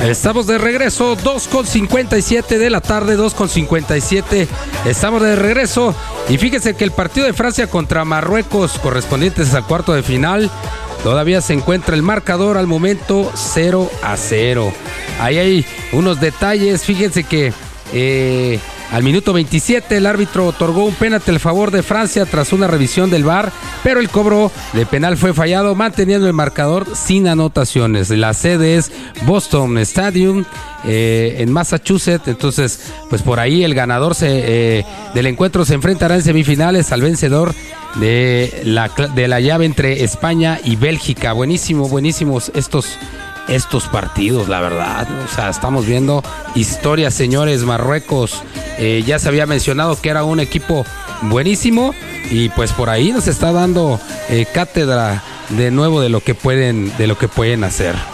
Estamos de regreso, 2:57 de la tarde, 2:57. Estamos de regreso y fíjense que el partido de Francia contra Marruecos, correspondientes al cuarto de final, todavía se encuentra el marcador al momento 0-0. Ahí hay unos detalles, fíjense que al minuto 27 el árbitro otorgó un penalti a favor de Francia tras una revisión del VAR, pero el cobro de penal fue fallado, manteniendo el marcador sin anotaciones. La sede es Boston Stadium en Massachusetts, entonces pues por ahí el ganador del encuentro se enfrentará en semifinales al vencedor de la llave entre España y Bélgica. Buenísimos estos partidos, la verdad. O sea, estamos viendo historias, señores. Marruecos ya se había mencionado que era un equipo buenísimo y pues por ahí nos está dando cátedra de nuevo de lo que pueden hacer.